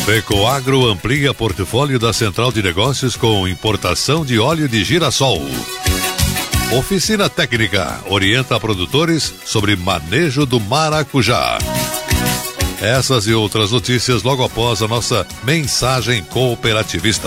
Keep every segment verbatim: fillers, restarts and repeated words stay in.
Fecoagro amplia portfólio da Central de Negócios com importação de óleo de girassol. Oficina Técnica orienta produtores sobre manejo do maracujá. Essas e outras notícias logo após a nossa mensagem cooperativista.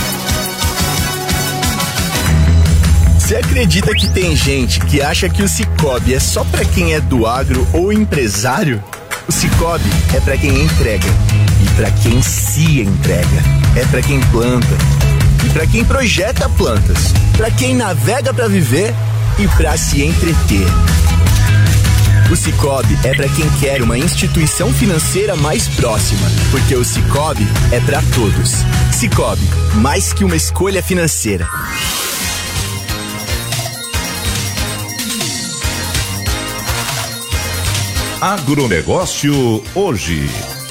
Você acredita que tem gente que acha que o Cicobi é só pra quem é do agro ou empresário? O Cicobi é pra quem entrega e pra quem se entrega. É pra quem planta e pra quem projeta plantas. Pra quem navega pra viver e pra se entreter. O Cicobi é pra quem quer uma instituição financeira mais próxima, porque o Cicobi é pra todos. Cicobi, mais que uma escolha financeira. Agronegócio hoje.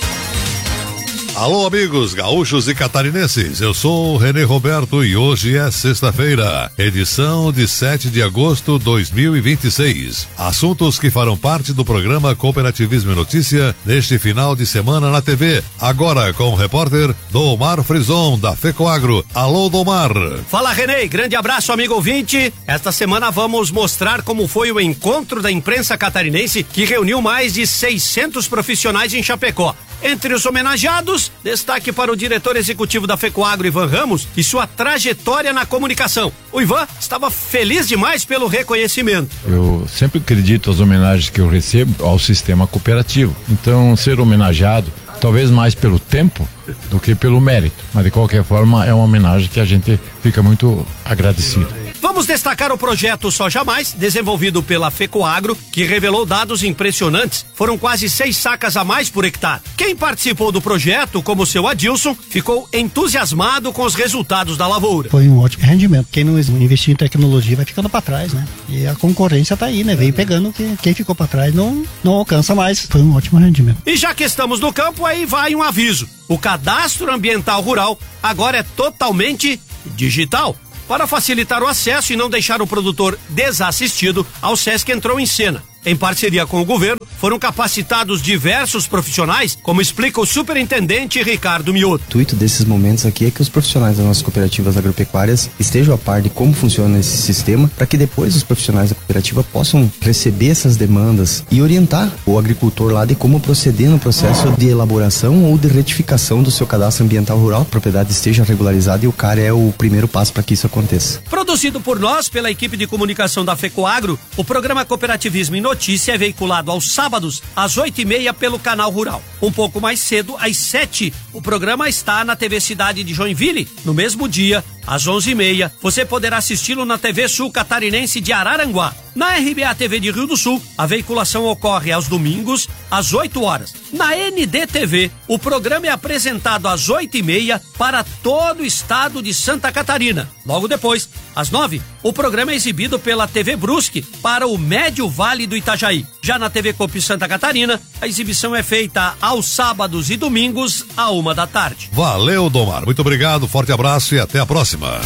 Alô, amigos gaúchos e catarinenses, eu sou o René Roberto e hoje é sexta-feira, edição de sete de agosto de dois mil e vinte e seis. Assuntos que farão parte do programa Cooperativismo e Notícia neste final de semana na T V. Agora com o repórter Domar Frison, da Fecoagro. Alô, Domar. Fala, René, grande abraço, amigo ouvinte. Esta semana vamos mostrar como foi o encontro da imprensa catarinense que reuniu mais de seiscentos profissionais em Chapecó. Entre os homenageados, destaque para o diretor executivo da Fecoagro, Ivan Ramos, e sua trajetória na comunicação. O Ivan estava feliz demais pelo reconhecimento. Eu sempre acredito as homenagens que eu recebo ao sistema cooperativo. Então, ser homenageado, talvez mais pelo tempo do que pelo mérito. Mas, de qualquer forma, é uma homenagem que a gente fica muito agradecido. Vamos destacar o projeto Soja Mais, desenvolvido pela Fecoagro, que revelou dados impressionantes. Foram quase seis sacas a mais por hectare. Quem participou do projeto, como o seu Adilson, ficou entusiasmado com os resultados da lavoura. Foi um ótimo rendimento. Quem não investiu em tecnologia vai ficando para trás, né? E a concorrência tá aí, né? Veio pegando, que quem ficou para trás não, não alcança mais. Foi um ótimo rendimento. E já que estamos no campo, aí vai um aviso. O cadastro ambiental rural agora é totalmente digital. Para facilitar o acesso e não deixar o produtor desassistido, a Alsesc entrou em cena. Em parceria com o governo, foram capacitados diversos profissionais, como explica o superintendente Ricardo Mioto. O intuito desses momentos aqui é que os profissionais das nossas cooperativas agropecuárias estejam a par de como funciona esse sistema, para que depois os profissionais da cooperativa possam receber essas demandas e orientar o agricultor lá de como proceder no processo de elaboração ou de retificação do seu cadastro ambiental rural. A propriedade esteja regularizada e o C A R é o primeiro passo para que isso aconteça. Produzido por nós, pela equipe de comunicação da Fecoagro, o programa Cooperativismo em Notícia é veiculado aos sábados, às oito e meia, pelo Canal Rural. Um pouco mais cedo, às sete, o programa está na T V Cidade de Joinville. No mesmo dia, às onze e meia, você poderá assisti-lo na T V Sul Catarinense de Araranguá. Na R B A T V de Rio do Sul, a veiculação ocorre aos domingos, às oito horas. Na N D T V, o programa é apresentado às oito e meia para todo o estado de Santa Catarina. Logo depois, às nove, o programa é exibido pela T V Brusque para o Médio Vale do Itajaí. Já na T V Copi Santa Catarina, a exibição é feita aos sábados e domingos, à uma da tarde. Valeu, Domar. Muito obrigado, forte abraço e até a próxima.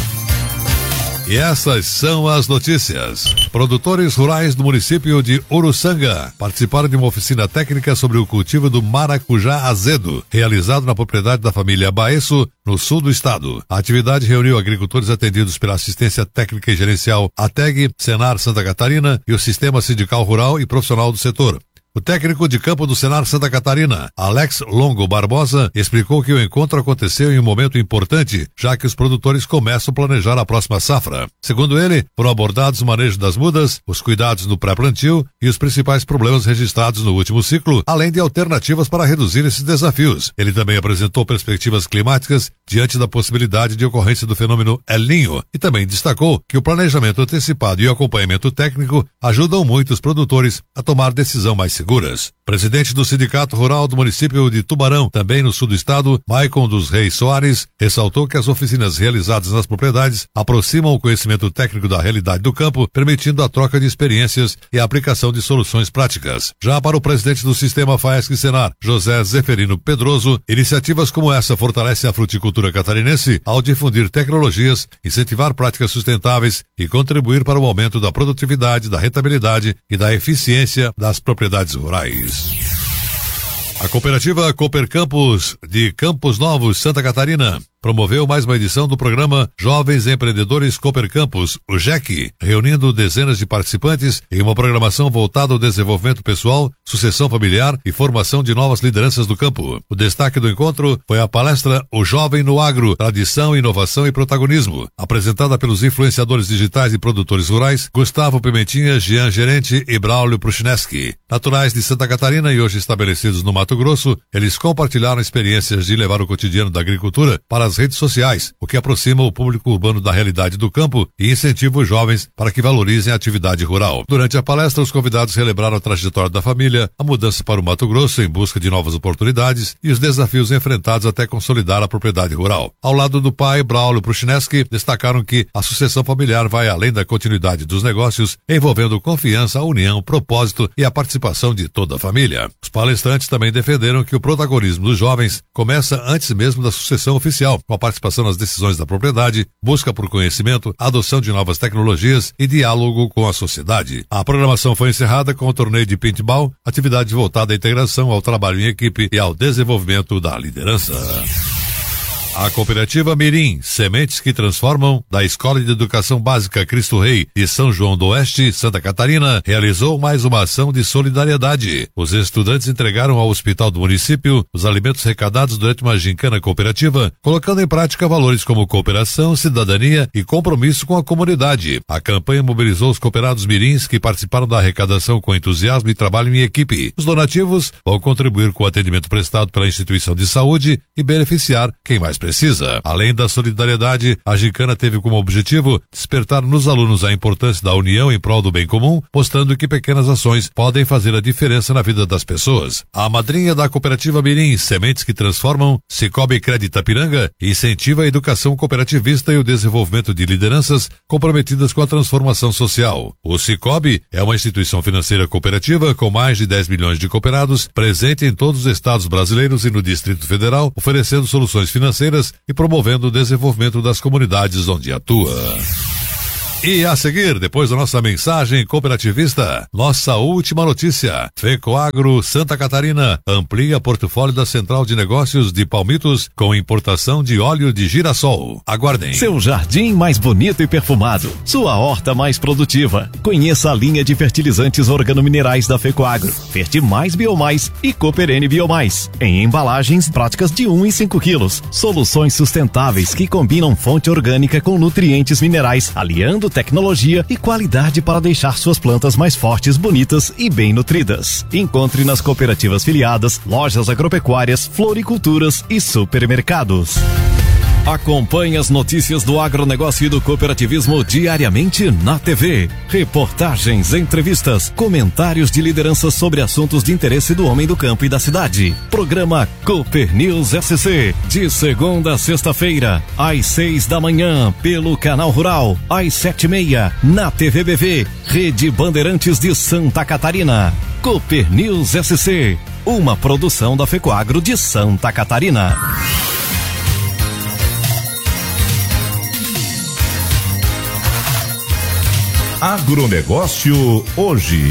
E essas são as notícias. Produtores rurais do município de Uruçanga participaram de uma oficina técnica sobre o cultivo do maracujá azedo, realizado na propriedade da família Baesso, no sul do estado. A atividade reuniu agricultores atendidos pela assistência técnica e gerencial A T E G, Senar Santa Catarina e o Sistema Sindical Rural e Profissional do setor. O técnico de campo do Senar Santa Catarina, Alex Longo Barbosa, explicou que o encontro aconteceu em um momento importante, já que os produtores começam a planejar a próxima safra. Segundo ele, foram abordados o manejo das mudas, os cuidados no pré-plantio e os principais problemas registrados no último ciclo, além de alternativas para reduzir esses desafios. Ele também apresentou perspectivas climáticas diante da possibilidade de ocorrência do fenômeno El Niño e também destacou que o planejamento antecipado e o acompanhamento técnico ajudam muito os produtores a tomar decisão mais segura. Seguras. Presidente do Sindicato Rural do município de Tubarão, também no sul do estado, Maicon dos Reis Soares, ressaltou que as oficinas realizadas nas propriedades aproximam o conhecimento técnico da realidade do campo, permitindo a troca de experiências e a aplicação de soluções práticas. Já para o presidente do Sistema Faesc Senar, José Zeferino Pedroso, iniciativas como essa fortalecem a fruticultura catarinense ao difundir tecnologias, incentivar práticas sustentáveis e contribuir para o aumento da produtividade, da rentabilidade e da eficiência das propriedades rurais. A cooperativa Cooper Campus de Campos Novos, Santa Catarina, promoveu mais uma edição do programa Jovens Empreendedores Cooper Campus, o J E C, reunindo dezenas de participantes em uma programação voltada ao desenvolvimento pessoal, sucessão familiar e formação de novas lideranças do campo. O destaque do encontro foi a palestra O Jovem no Agro, Tradição, Inovação e Protagonismo, apresentada pelos influenciadores digitais e produtores rurais Gustavo Pimentinha, Jean Gerente e Braulio Pruchineski. Naturais de Santa Catarina e hoje estabelecidos no Mato Grosso, eles compartilharam experiências de levar o cotidiano da agricultura para as redes sociais, o que aproxima o público urbano da realidade do campo e incentiva os jovens para que valorizem a atividade rural. Durante a palestra, os convidados relembraram a trajetória da família, a mudança para o Mato Grosso em busca de novas oportunidades e os desafios enfrentados até consolidar a propriedade rural. Ao lado do pai, Braulio Pruchineski, destacaram que a sucessão familiar vai além da continuidade dos negócios, envolvendo confiança, união, propósito e a participação de toda a família. Os palestrantes também defenderam que o protagonismo dos jovens começa antes mesmo da sucessão oficial, com a participação nas decisões da propriedade, busca por conhecimento, adoção de novas tecnologias e diálogo com a sociedade. A programação foi encerrada com o torneio de paintball, atividade voltada à integração, ao trabalho em equipe e ao desenvolvimento da liderança. A cooperativa Mirim, Sementes que Transformam, da Escola de Educação Básica Cristo Rei de São João do Oeste, Santa Catarina, realizou mais uma ação de solidariedade. Os estudantes entregaram ao hospital do município os alimentos arrecadados durante uma gincana cooperativa, colocando em prática valores como cooperação, cidadania e compromisso com a comunidade. A campanha mobilizou os cooperados mirins que participaram da arrecadação com entusiasmo e trabalho em equipe. Os donativos vão contribuir com o atendimento prestado pela instituição de saúde e beneficiar quem mais precisa. Além da solidariedade, a gincana teve como objetivo despertar nos alunos a importância da união em prol do bem comum, mostrando que pequenas ações podem fazer a diferença na vida das pessoas. A madrinha da cooperativa Mirim, Sementes que Transformam, Cicobi Crédito Ipiranga, incentiva a educação cooperativista e o desenvolvimento de lideranças comprometidas com a transformação social. O Cicobi é uma instituição financeira cooperativa com mais de dez milhões de cooperados, presente em todos os estados brasileiros e no Distrito Federal, oferecendo soluções financeiras e promovendo o desenvolvimento das comunidades onde atua. E a seguir, depois da nossa mensagem cooperativista, nossa última notícia. Fecoagro Santa Catarina amplia portfólio da Central de Negócios de Palmitos com importação de óleo de girassol. Aguardem. Seu jardim mais bonito e perfumado. Sua horta mais produtiva. Conheça a linha de fertilizantes organominerais da Fecoagro. Fertimais Biomais e Cooperene Biomais. Em embalagens práticas de um e cinco quilos. Soluções sustentáveis que combinam fonte orgânica com nutrientes minerais, aliando tecnologia e qualidade para deixar suas plantas mais fortes, bonitas e bem nutridas. Encontre nas cooperativas filiadas, lojas agropecuárias, floriculturas e supermercados. Acompanhe as notícias do agronegócio e do cooperativismo diariamente na T V. Reportagens, entrevistas, comentários de liderança sobre assuntos de interesse do homem do campo e da cidade. Programa Cooper News S C, de segunda a sexta-feira, às seis da manhã, pelo Canal Rural, às sete e meia, na T V B V, Rede Bandeirantes de Santa Catarina. Cooper News S C, uma produção da Fecoagro de Santa Catarina. Agronegócio hoje.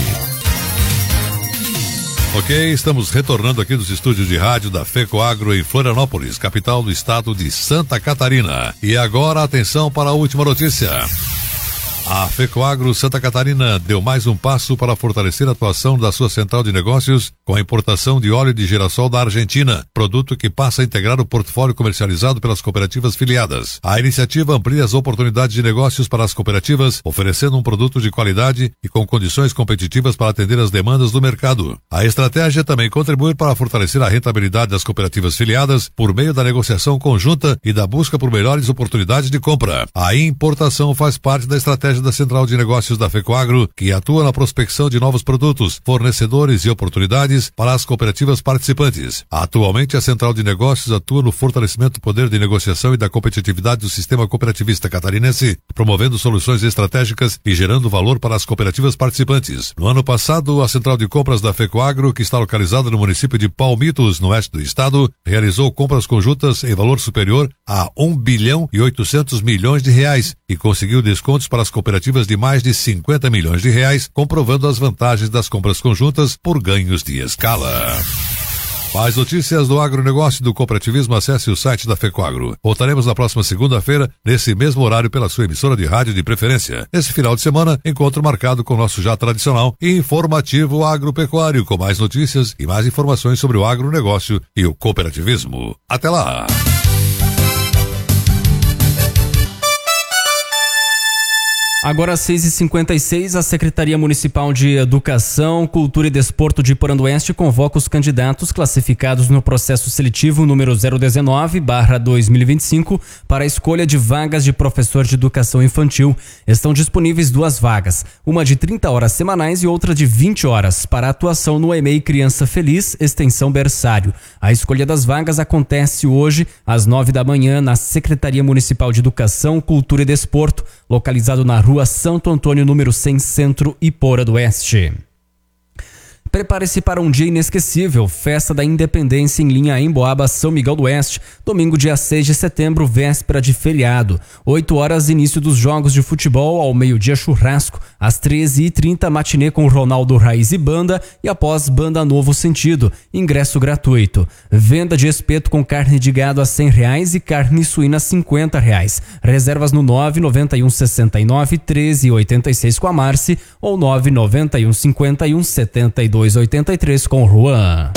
Ok, estamos retornando aqui dos estúdios de rádio da Fecoagro em Florianópolis, capital do estado de Santa Catarina. E agora atenção para a última notícia. A Fecoagro Santa Catarina deu mais um passo para fortalecer a atuação da sua central de negócios com a importação de óleo de girassol da Argentina, produto que passa a integrar o portfólio comercializado pelas cooperativas filiadas. A iniciativa amplia as oportunidades de negócios para as cooperativas, oferecendo um produto de qualidade e com condições competitivas para atender as demandas do mercado. A estratégia também contribui para fortalecer a rentabilidade das cooperativas filiadas por meio da negociação conjunta e da busca por melhores oportunidades de compra. A importação faz parte da estratégia da Central de Negócios da Fecoagro, que atua na prospecção de novos produtos, fornecedores e oportunidades para as cooperativas participantes. Atualmente, a Central de Negócios atua no fortalecimento do poder de negociação e da competitividade do sistema cooperativista catarinense, promovendo soluções estratégicas e gerando valor para as cooperativas participantes. No ano passado, a Central de Compras da Fecoagro, que está localizada no município de Palmitos, no oeste do estado, realizou compras conjuntas em valor superior a um bilhão e oitocentos milhões de reais e conseguiu descontos para as cooperativas de mais de cinquenta milhões de reais, comprovando as vantagens das compras conjuntas por ganhos de escala. Mais notícias do agronegócio e do cooperativismo, acesse o site da FECOAGRO. Voltaremos na próxima segunda-feira, nesse mesmo horário, pela sua emissora de rádio de preferência. Nesse final de semana, encontro marcado com o nosso já tradicional e informativo agropecuário, com mais notícias e mais informações sobre o agronegócio e o cooperativismo. Até lá! Agora às seis e cinquenta e seis, a Secretaria Municipal de Educação, Cultura e Desporto de Poranduense convoca os candidatos classificados no processo seletivo número zero dezenove barra dois mil e vinte e cinco para a escolha de vagas de professor de educação infantil. Estão disponíveis duas vagas, uma de trinta horas semanais e outra de vinte horas, para atuação no E M E I Criança Feliz, extensão berçário. A escolha das vagas acontece hoje às nove da manhã na Secretaria Municipal de Educação, Cultura e Desporto, localizado na rua Rua Santo Antônio, número cem, Centro, Iporã-do-Oeste. Prepare-se para um dia inesquecível, Festa da Independência em linha Emboaba, São Miguel do Oeste, domingo dia seis de setembro, véspera de feriado. oito horas, início dos jogos de futebol, ao meio-dia churrasco, às treze e trinta, matinê com Ronaldo Raiz e Banda, e após Banda Novo Sentido, ingresso gratuito. Venda de espeto com carne de gado a cem reais e carne suína a cinquenta reais. Reservas no nove nove um, seis nove, treze oitenta e seis com a Marci ou nove nove um, cinquenta e um, setenta e dois oitenta e três com o Juan.